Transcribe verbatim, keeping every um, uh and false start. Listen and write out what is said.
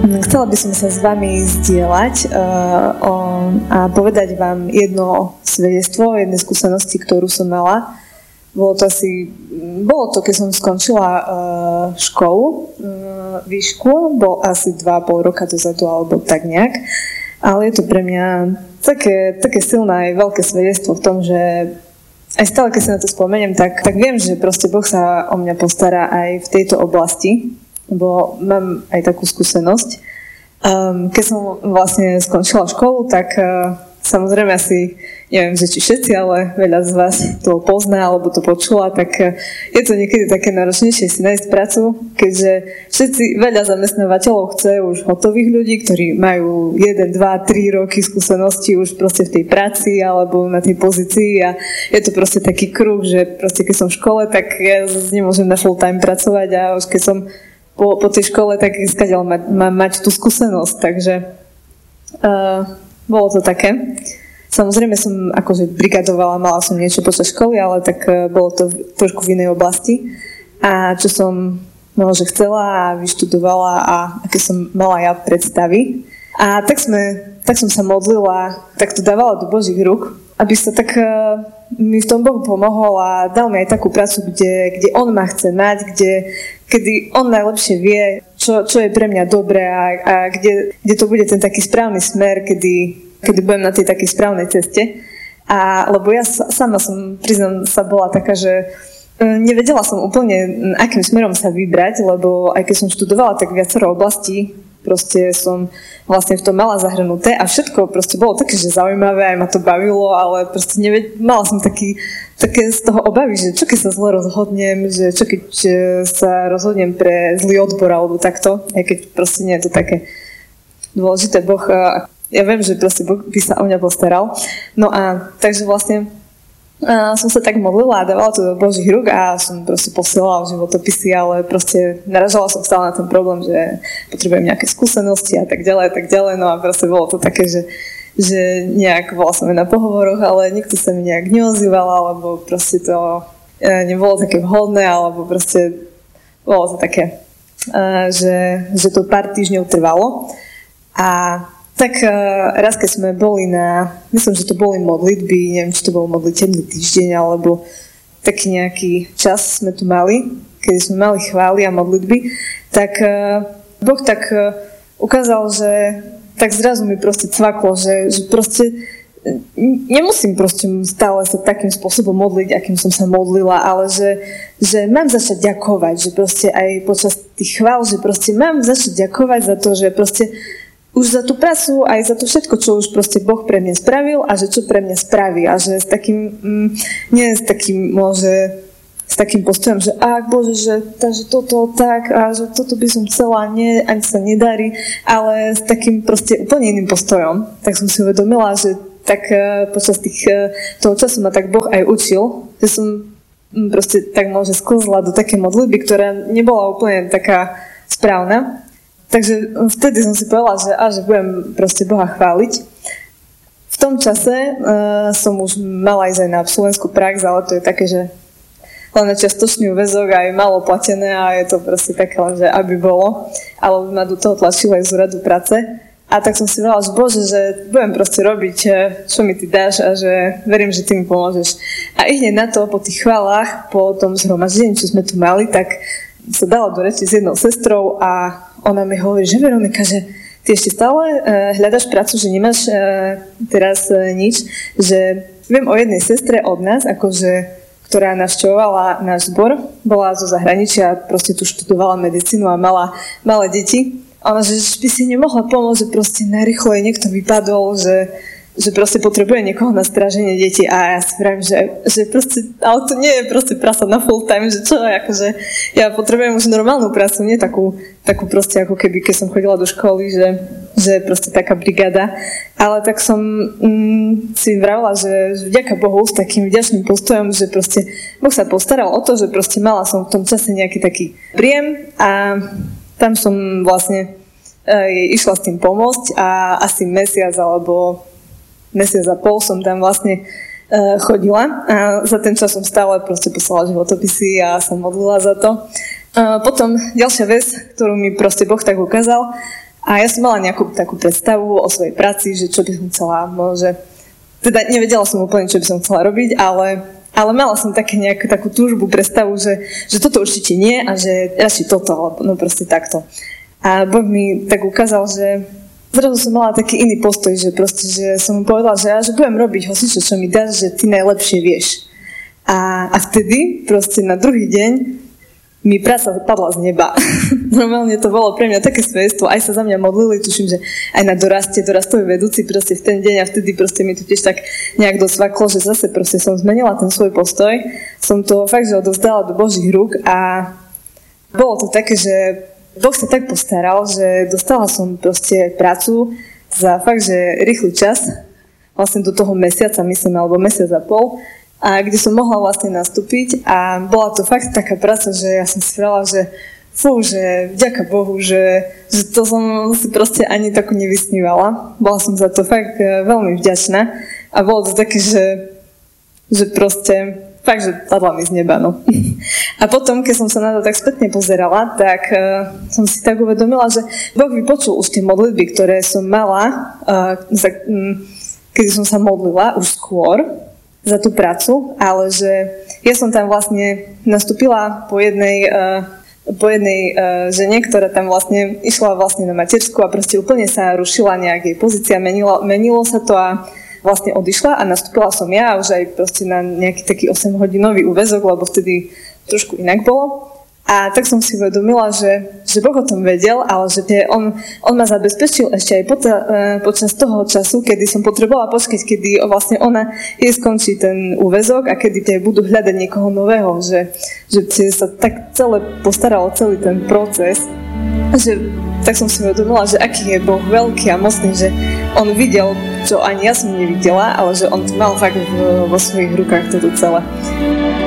Chcela by som sa s vami zdieľať uh, o, a povedať vám jedno svedectvo, jednej skúsenosti, ktorú som mala. Bolo to asi, bolo to, keď som skončila uh, školu, uh, výšku, bol asi dva a pol roka dozadu, alebo tak nejak. Ale je to pre mňa také, také silné aj veľké svedectvo v tom, že aj stále, keď sa na to spomeniem, tak, tak viem, že proste Boh sa o mňa postará aj v tejto oblasti, lebo mám aj takú skúsenosť. Um, keď som vlastne skončila školu, tak uh, samozrejme asi, neviem, že či všetci, ale veľa z vás to pozná alebo to počula, tak uh, je to niekedy také náročnejšie si nájsť prácu, keďže všetci, veľa zamestnávateľov chce už hotových ľudí, ktorí majú jeden, dva, tri roky skúsenosti už proste v tej práci alebo na tej pozícii a je to proste taký kruh, že proste keď som v škole, tak ja nemôžem na full time pracovať a už keď som Po, po tej škole, tak skadiaľ ma, mám mať tú skúsenosť, takže uh, bolo to také. Samozrejme som akože brigadovala, mala som niečo počas školy, ale tak uh, bolo to trošku v inej oblasti. A čo som možno, že chcela a vyštudovala a aké som mala ja predstavy. A tak, sme, tak som sa modlila, tak to dávala do Božích rúk, aby sa tak uh, mi v tom Boh pomohol a dal mi aj takú prácu, kde, kde On ma chce mať, kde, kedy On najlepšie vie, čo, čo je pre mňa dobré a, a kde, kde to bude ten taký správny smer, kedy, kedy budem na tej takej správnej ceste. A, lebo ja sa, sama som, priznám, sa bola taká, že nevedela som úplne, akým smerom sa vybrať, lebo aj keď som študovala tak viacero oblastí, proste som vlastne v tom mala zahrnuté a všetko proste bolo také, že zaujímavé, aj ma to bavilo, ale proste neved- mala som taký, také z toho obavy, že čo keď sa zle rozhodnem, že čo keď sa rozhodnem pre zlý odbor alebo takto, aj keď proste nie je to také dôležité. Boh, ja viem, že proste Boh by sa o mňa postaral. No a takže vlastne a som sa tak modlila a dávala to do Božích rúk a som proste posielala životopisy, ale proste naražala som stále na ten problém, že potrebujem nejaké skúsenosti a tak ďalej a tak ďalej, no a proste bolo to také, že, že nejak bola som na pohovoroch, ale nikto sa mi nejak neozýval, alebo proste to nebolo také vhodné, alebo proste bolo to také, že, že to pár týždňov trvalo a tak raz, keď sme boli na, myslím, že to boli modlitby, neviem, či to bol modlitebný týždeň, alebo taký nejaký čas sme tu mali, kedy sme mali chvály a modlitby, tak Boh tak ukázal, že tak zrazu mi proste cvaklo, že, že proste nemusím proste stále sa takým spôsobom modliť, akým som sa modlila, ale že, že mám začať ďakovať, že proste aj počas tých chvál, že proste mám začať ďakovať za to, že proste už za tú prácu, aj za to všetko, čo už proste Boh pre mňa spravil a že čo pre mňa spraví a že s takým, mm, nie s takým, môže, s takým postojom, že ach Bože, že, tá, že toto tak a že toto by som chcela, nie, ani sa nedarí, ale s takým proste úplne iným postojom. Tak som si uvedomila, že tak uh, počas tých, uh, toho času ma tak Boh aj učil, že som um, proste tak môže sklzla do také modlitby, ktorá nebola úplne taká správna. Takže vtedy som si povedala, že, a, že budem proste Boha chváliť. V tom čase uh, som už mala ísť aj na absolventskú prax, ale to je také, že len na čiastočný úväzok aj málo platené a je to proste také len, že aby bolo. Ale ma do toho tlačilo aj z úradu práce. A tak som si povedala, že Bože, že budem proste robiť, čo mi ty dáš a že verím, že ty mi pomôžeš. A i hneď na to, po tých chválach, po tom zhromaždení, čo sme tu mali, tak sa dala do reči s jednou sestrou a ona mi hovorí, že Veronika, že ty ešte stále uh, hľadaš prácu, že nemáš uh, teraz uh, nič, že viem o jednej sestre od nás, akože, ktorá navštevovala náš zbor, bola zo zahraničia, proste tu študovala medicínu a mala malé deti. A ona, že by si nemohla pomôcť, že proste najrychle niekto vypadol, že že proste potrebuje niekoho na stráženie detí a ja si vravím, že, že proste, ale to nie je proste práca na full time, že čo, akože ja potrebujem už normálnu prácu, nie takú, takú proste ako keby, keď som chodila do školy, že, že proste taká brigáda, ale tak som mm, si vravila, že, že vďaka Bohu s takým vďačným postojom, že proste Boh sa postaral o to, že proste mala som v tom čase nejaký taký príjem a tam som vlastne jej išla s tým pomôcť a asi mesiac alebo mesiac a pol som tam vlastne uh, chodila a za ten čas som stále proste poslala životopisy a som modlila za to. Uh, potom ďalšia vec, ktorú mi proste Boh tak ukázal, A ja som mala nejakú takú predstavu o svojej práci, že čo by som chcela, že teda nevedela som úplne, čo by som chcela robiť, ale, ale mala som také nejakú takú túžbu, predstavu, že, že toto určite nie a že radšej toto, alebo no proste takto. A Boh mi tak ukázal, že zrazu som mala taký iný postoj, že proste, že som mu povedala, že ja že budem robiť hocičo, čo mi dáš, že ty najlepšie vieš. A, a vtedy, proste na druhý deň, mi práca padla z neba. Normálne to bolo pre mňa také svedectvo, aj sa za mňa modlili, tuším, že aj na doraste, dorastový vedúci proste v ten deň a vtedy proste mi to tiež tak nejak dosvaklo, že zase proste som zmenila ten svoj postoj, som to fakt, že odozdala do Božích rúk a bolo to také, že Boh sa tak postaral, že dostala som proste prácu za fakt, že rýchly čas, vlastne do toho mesiaca, myslím, alebo mesiac a pol, a kde som mohla vlastne nastúpiť a bola to fakt taká práca, že ja som si vrala, že fú, že vďaka Bohu, že, že to som si proste ani takú nevysnívala. Bola som za to fakt veľmi vďačná a bolo to také, že, že proste fakt, že padla mi z neba, no. A potom, keď som sa na to tak spätne pozerala, tak uh, som si tak uvedomila, že Boh vypočul už tie modlitby, ktoré som mala, uh, za, um, kedy som sa modlila už skôr za tú prácu, ale že ja som tam vlastne nastúpila po jednej, uh, po jednej uh, žene, ktorá tam vlastne išla vlastne na matersku a proste úplne sa rušila nejak jej pozícia, menilo, menilo sa to a vlastne odišla a nastúpila som ja a už aj proste na nejaký taký osemhodinový úväzok, lebo vtedy trošku inak bolo. A tak som si uvedomila, že, že Boh o tom vedel, ale že on, on ma zabezpečil ešte aj pota, počas toho času, kedy som potrebovala počkať, kedy vlastne ona jej skončí ten úväzok a kedy tie budú hľadať niekoho nového, že, že sa tak celé postaralo celý ten proces, že tak som si uvedomila, že aký je Boh veľký a mocný, že on videl, čo ani ja som nevidela, ale že on to mal fakt vo svojich rukách toto celé.